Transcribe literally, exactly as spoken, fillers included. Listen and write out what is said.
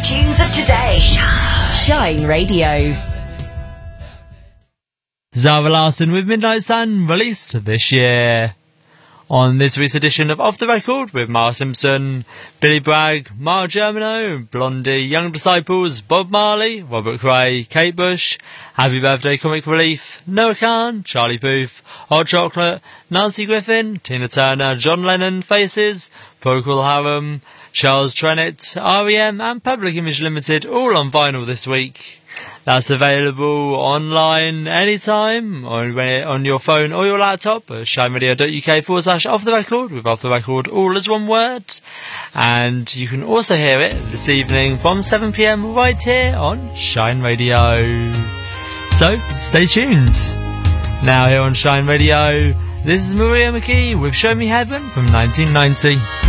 tunes of today. Shine, Shine Radio. Zara Larsson with Midnight Sun, released this year. On this week's edition of Off the Record with Mara Simpson, Billy Bragg, Mark Germano, Blondie, Young Disciples, Bob Marley, Robert Cray, Kate Bush, Happy Birthday Comic Relief, Noah Khan, Charlie Puth, Hot Chocolate, Nancy Griffin, Tina Turner, John Lennon, Faces, Procol Harum, Charles Trennett, R E M and Public Image Limited, all on vinyl this week. That's available online anytime on, on your phone or your laptop at shineradio.uk forward slash off the record with off the record all as one word. And you can also hear it this evening from seven p m right here on Shine Radio. So stay tuned. Now here on Shine Radio, this is Maria McKee with Show Me Heaven from nineteen ninety.